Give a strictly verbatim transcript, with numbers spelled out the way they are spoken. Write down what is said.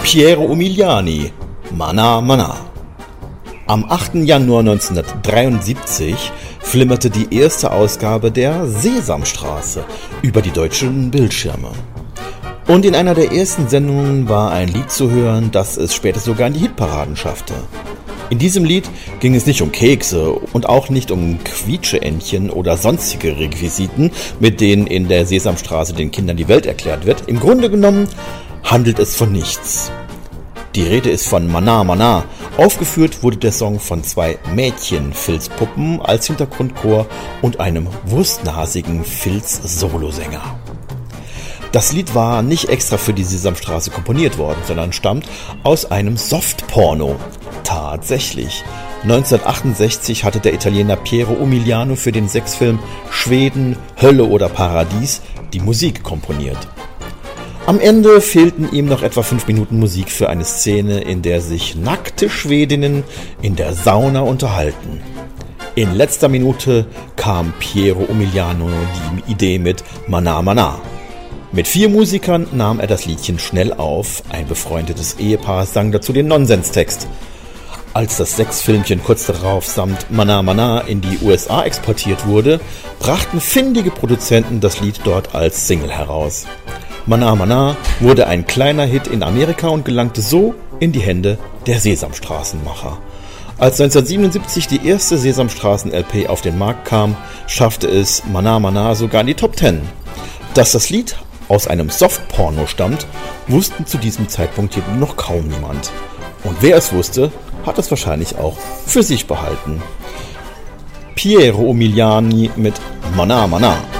Piero Umiliani, Manà Manà. Am achten Januar neunzehnhundertdreiundsiebzig flimmerte die erste Ausgabe der Sesamstraße über die deutschen Bildschirme. Und in einer der ersten Sendungen war ein Lied zu hören, das es später sogar in die Hitparaden schaffte. In diesem Lied ging es nicht um Kekse und auch nicht um Quietscheentchen oder sonstige Requisiten, mit denen in der Sesamstraße den Kindern die Welt erklärt wird. Im Grunde genommen handelt es von nichts. Die Rede ist von Manà Manà. Aufgeführt wurde der Song von zwei Mädchen-Filzpuppen als Hintergrundchor und einem wurstnasigen Filz-Solosänger. Das Lied war nicht extra für die Sesamstraße komponiert worden, sondern stammt aus einem Softporno. Tatsächlich. neunzehnhundertachtundsechzig hatte der Italiener Piero Umiliani für den Sexfilm Schweden, Hölle oder Paradies die Musik komponiert. Am Ende fehlten ihm noch etwa fünf Minuten Musik für eine Szene, in der sich nackte Schwedinnen in der Sauna unterhalten. In letzter Minute kam Piero Umiliani die Idee mit Manà Manà. Mit vier Musikern nahm er das Liedchen schnell auf. Ein befreundetes Ehepaar sang dazu den Nonsenstext. Als das Sexfilmchen kurz darauf samt Manà Manà in die U S A exportiert wurde, brachten findige Produzenten das Lied dort als Single heraus. Manà Manà wurde ein kleiner Hit in Amerika und gelangte so in die Hände der Sesamstraßenmacher. Als neunzehnhundertsiebenundsiebzig die erste Sesamstraßen-L P auf den Markt kam, schaffte es Manà Manà sogar in die Top Ten. Dass das Lied aus einem Softporno stammt, wussten zu diesem Zeitpunkt jedoch noch kaum niemand. Und wer es wusste, hat es wahrscheinlich auch für sich behalten. Piero Umiliani mit Manà Manà.